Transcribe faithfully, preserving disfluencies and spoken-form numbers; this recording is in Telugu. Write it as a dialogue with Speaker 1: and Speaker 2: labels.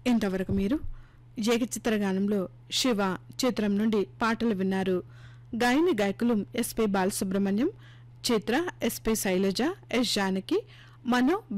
Speaker 1: ఇంతవరకు మీరు ఏకచిత్రగానంలో శివ చిత్రం నుండి పాటలు విన్నారు. గాయని గాయకులు ఎస్పి బాలసుబ్రహ్మణ్యం, చిత్ర, ఎస్పి శైలజ, ఎస్ జానకి, మనో